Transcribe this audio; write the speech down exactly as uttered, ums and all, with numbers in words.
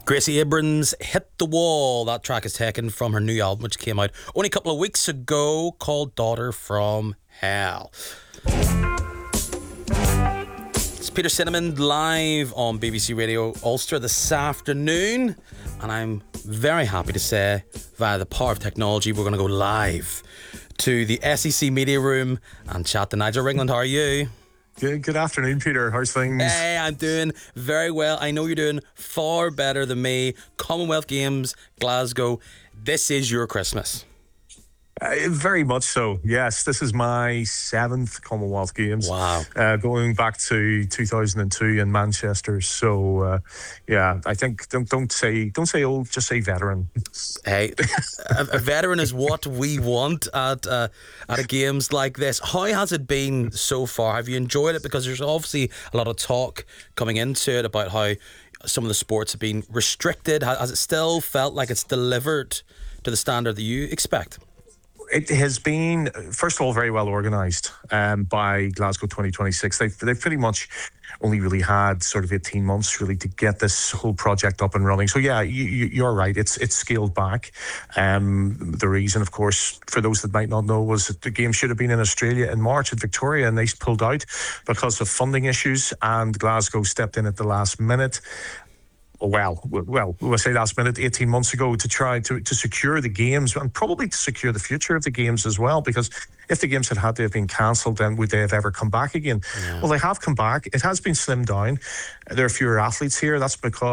Gracie Abrams, Hit the Wall. That track is taken from her new album, which came out only a couple of weeks ago, called Daughter from Hell. It's Peter Cinnamon live on B B C Radio Ulster this afternoon, and I'm very happy to say, via the power of technology, we're going to go live to the S E C Media Room and chat to Nigel Ringland. How are you? Good, good afternoon, Peter. How's things? Hey, I'm doing very well. I know you're doing far better than me. Commonwealth Games, Glasgow. This is your Christmas. Uh, very much so, yes. This is my seventh Commonwealth Games. Wow. Uh, going back to two thousand two in Manchester. So, uh, yeah, I think don't don't say don't say old, just say veteran. Hey, a, a veteran is what we want at uh, at a games like this. How has it been so far? Have you enjoyed it? Because there's obviously a lot of talk coming into it about how some of the sports have been restricted. Has it still felt like it's delivered to the standard that you expect? It has been, first of all, very well organised um, by Glasgow twenty twenty-six. They've, they've pretty much only really had sort of eighteen months really to get this whole project up and running. So yeah, you, you, you're right. It's it's scaled back. Um, the reason, of course, for those that might not know, was that the game should have been in Australia in March at Victoria, and they pulled out because of funding issues, and Glasgow stepped in at the last minute. Well, well, we'll say last minute, eighteen months ago, to try to, to secure the games and probably to secure the future of the games as well. Because if the games had had to have been cancelled, then would they have ever come back again? Yeah. Well, they have come back. It has been slimmed down. There are fewer athletes here. That's because